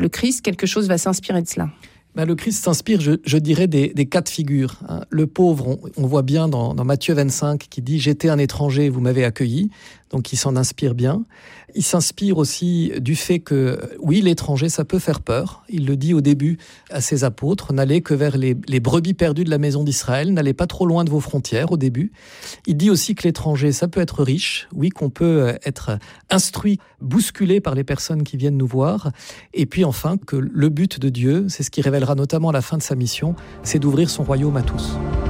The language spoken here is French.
le Christ, quelque chose va s'inspirer de cela. Le Christ s'inspire, je dirais, des cas de figure. Le pauvre, on voit bien dans Matthieu 25 qui dit « J'étais un étranger, vous m'avez accueilli ». Donc il s'en inspire bien. Il s'inspire aussi du fait que, oui, l'étranger, ça peut faire peur. Il le dit au début à ses apôtres, n'allez que vers les brebis perdues de la maison d'Israël, n'allez pas trop loin de vos frontières au début. Il dit aussi que l'étranger, ça peut être riche, oui, qu'on peut être instruit, bousculé par les personnes qui viennent nous voir. Et puis enfin, que le but de Dieu, c'est ce qui révélera notamment la fin de sa mission, c'est d'ouvrir son royaume à tous.